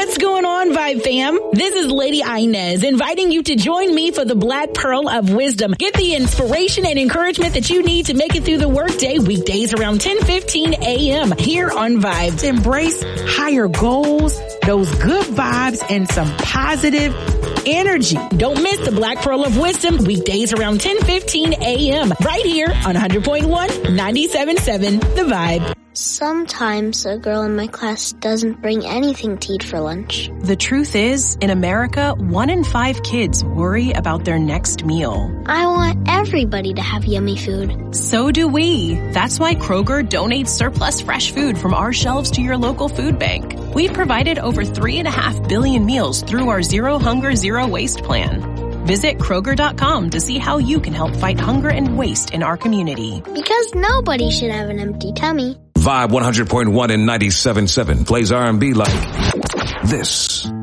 What's going on, Vibe fam? This is Lady Inez inviting you to join me for the Black Pearl of Wisdom. Get the inspiration and encouragement that you need to make it through the workday weekdays around 10:15 a.m. here on Vibes. Embrace higher goals, those good vibes, and some positive energy. Don't miss the Black Pearl of Wisdom weekdays around 10:15 a.m. right here on 100.1, 97.7 The Vibe. Sometimes a girl in my class doesn't bring anything to eat for lunch. The truth is, in America, 1 in 5 kids worry about their next meal. I want everybody to have yummy food. So do we. That's why Kroger donates surplus fresh food from our shelves to your local food bank. We've provided over 3.5 billion meals through our Zero Hunger, Zero Waste plan. Visit Kroger.com to see how you can help fight hunger and waste in our community. Because nobody should have an empty tummy. Vibe 100.1 and 97.7 plays R&B like this.